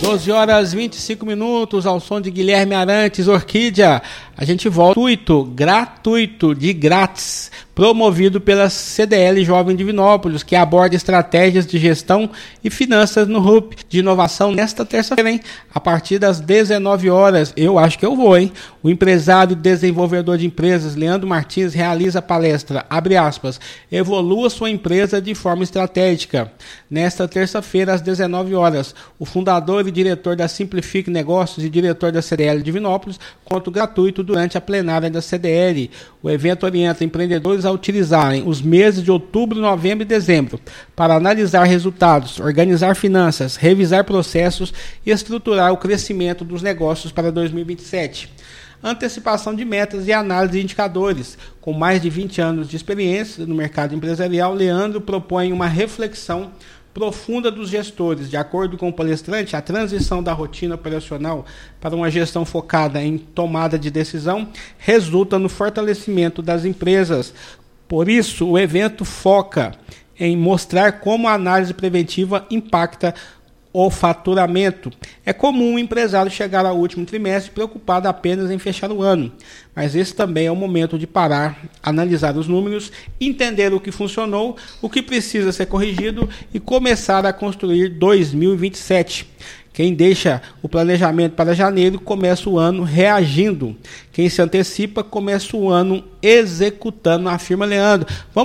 12 horas 25 minutos, ao som de Guilherme Arantes, Orquídea. A gente volta gratuito, de grátis, promovido pela CDL Jovem Divinópolis, que aborda estratégias de gestão e finanças no RUP de inovação nesta terça-feira, hein? A partir das 19 horas, eu acho que eu vou, hein? O empresário e desenvolvedor de empresas, Leandro Martins, realiza a palestra, abre aspas, evolua sua empresa de forma estratégica. Nesta terça-feira, às 19 horas, o fundador e diretor da Simplifique Negócios e diretor da CDL Divinópolis, conto gratuito durante a plenária da CDL. O evento orienta empreendedores a utilizarem os meses de outubro, novembro e dezembro para analisar resultados, organizar finanças, revisar processos e estruturar o crescimento dos negócios para 2027. Antecipação de metas e análise de indicadores. Com mais de 20 anos de experiência no mercado empresarial, Leandro propõe uma reflexão profunda dos gestores. De acordo com o palestrante, a transição da rotina operacional para uma gestão focada em tomada de decisão resulta no fortalecimento das empresas. Por isso, o evento foca em mostrar como a análise preventiva impacta o faturamento. É comum o empresário chegar ao último trimestre preocupado apenas em fechar o ano, mas esse também é o momento de parar, analisar os números, entender o que funcionou, o que precisa ser corrigido e começar a construir 2027. Quem deixa o planejamento para janeiro começa o ano reagindo. Quem se antecipa começa o ano executando, afirma Leandro.